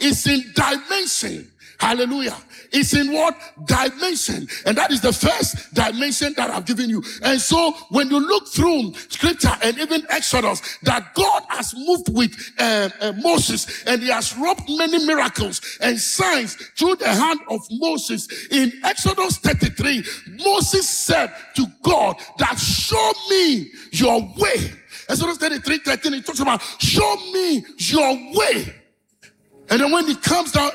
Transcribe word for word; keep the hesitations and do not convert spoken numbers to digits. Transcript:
is in dimension. Hallelujah. It's in what? Dimension. And that is the first dimension that I've given you. And so when you look through scripture and even Exodus, that God has moved with uh, uh, Moses, and he has wrought many miracles and signs through the hand of Moses. In Exodus thirty-three, Moses said to God that show me your way. Exodus thirty-three, thirteen, it talks about show me your way. And then when he comes down,